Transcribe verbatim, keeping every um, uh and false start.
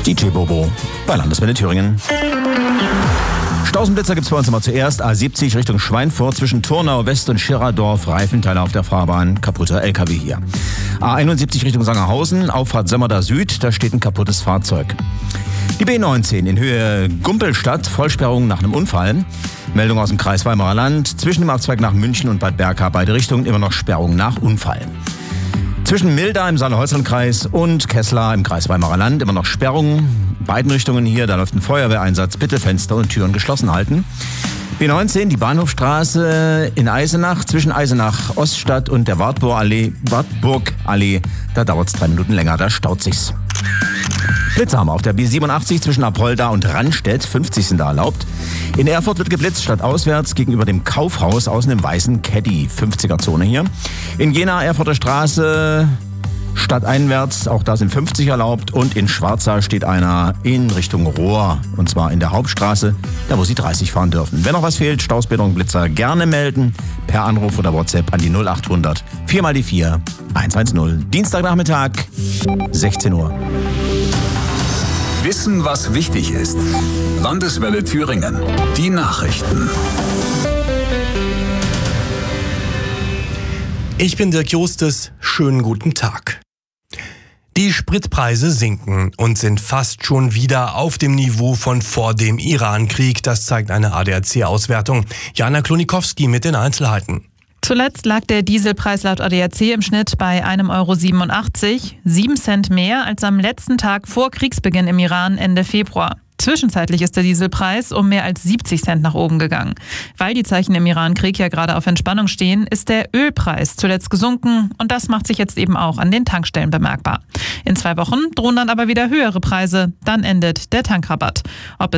D J Bobo bei Landeswelle Thüringen. Stausenblitzer gibt es bei uns immer zuerst. A siebzig Richtung Schweinfurt zwischen Turnau West und Schirradorf. Reifenteile auf der Fahrbahn. Kaputter L K W hier. A einundsiebzig Richtung Sangerhausen. Auffahrt Sömmerda Süd. Da steht ein kaputtes Fahrzeug. Die B neunzehn in Höhe Gumpelstadt. Vollsperrung nach einem Unfall. Meldung aus dem Kreis Weimarer Land. Zwischen dem Abzweig nach München und Bad Berka. Beide Richtungen immer noch Sperrung nach Unfall. Zwischen Milda im Saale-Holzland-Kreis und Kessler im Kreis Weimarer Land immer noch Sperrungen. Beiden Richtungen hier, da läuft ein Feuerwehreinsatz. Bitte Fenster und Türen geschlossen halten. B neunzehn, die Bahnhofstraße in Eisenach, zwischen Eisenach Oststadt und der Wartburgallee, Wartburgallee. Da dauert es drei Minuten länger, da staut sich's. Blitze haben wir auf der B siebenundachtzig zwischen Apolda und Rannstedt, fünfzig sind da erlaubt. In Erfurt wird geblitzt, stadtauswärts gegenüber dem Kaufhaus außen im weißen Caddy, fünfziger-Zone hier. In Jena, Erfurter Straße, stadteinwärts, auch da sind fünfzig erlaubt. Und in Schwarza steht einer in Richtung Rohr, und zwar in der Hauptstraße, da wo Sie dreißig fahren dürfen. Wenn noch was fehlt, Stausbildung, Blitzer gerne melden, per Anruf oder WhatsApp an die null achthundert vier mal die vier hundertzehn. Dienstagnachmittag, sechzehn Uhr. Wissen, was wichtig ist. Landeswelle Thüringen. Die Nachrichten. Ich bin Dirk Jostes. Schönen guten Tag. Die Spritpreise sinken und sind fast schon wieder auf dem Niveau von vor dem Iran-Krieg. Das zeigt eine A D A C-Auswertung. Jana Klonikowski mit den Einzelheiten. Zuletzt lag der Dieselpreis laut A D A C im Schnitt bei einem Euro siebenundachtzig, sieben Cent mehr als am letzten Tag vor Kriegsbeginn im Iran Ende Februar. Zwischenzeitlich ist der Dieselpreis um mehr als siebzig Cent nach oben gegangen. Weil die Zeichen im Iran-Krieg ja gerade auf Entspannung stehen, ist der Ölpreis zuletzt gesunken und das macht sich jetzt eben auch an den Tankstellen bemerkbar. In zwei Wochen drohen dann aber wieder höhere Preise, dann endet der Tankrabatt. Ob